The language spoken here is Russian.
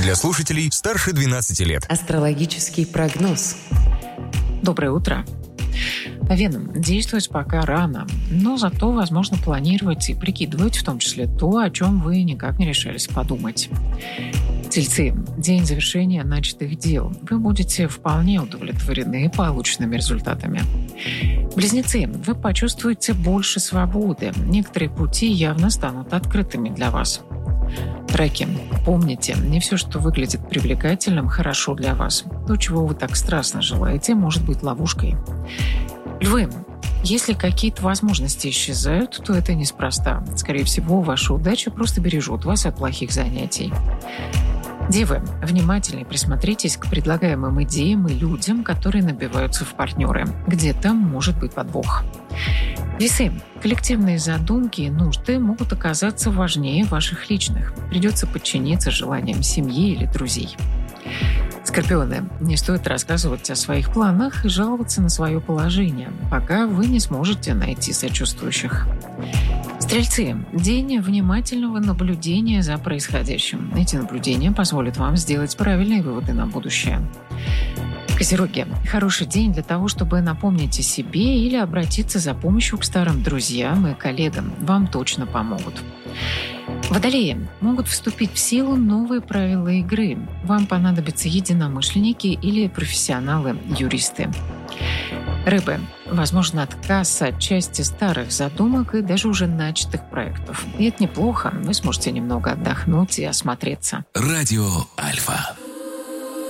Для слушателей старше 12 лет. Астрологический прогноз. Доброе утро. Овен, действовать пока рано, но зато возможно планировать и прикидывать в том числе то, о чем вы никак не решались подумать. Тельцы, день завершения начатых дел. Вы будете вполне удовлетворены полученными результатами. Близнецы, вы почувствуете больше свободы. Некоторые пути явно станут открытыми для вас. Раки, помните, не все, что выглядит привлекательным, хорошо для вас. То, чего вы так страстно желаете, может быть ловушкой. Львы, если какие-то возможности исчезают, то это неспроста. Скорее всего, ваша удача просто бережет вас от плохих занятий. Девы, внимательнее присмотритесь к предлагаемым идеям и людям, которые набиваются в партнеры. Где-то может быть подвох. Весы, коллективные задумки и нужды могут оказаться важнее ваших личных. Придется подчиниться желаниям семьи или друзей. Скорпионы, не стоит рассказывать о своих планах и жаловаться на свое положение, пока вы не сможете найти сочувствующих. Стрельцы, день внимательного наблюдения за происходящим. Эти наблюдения позволят вам сделать правильные выводы на будущее. Козероги, хороший день для того, чтобы напомнить о себе или обратиться за помощью к старым друзьям и коллегам. Вам точно помогут. Водолеи, могут вступить в силу новые правила игры. Вам понадобятся единомышленники или профессионалы-юристы. Рыбы, возможно, отказ от части старых задумок и даже уже начатых проектов. И это неплохо, вы сможете немного отдохнуть и осмотреться. Радио Альфа.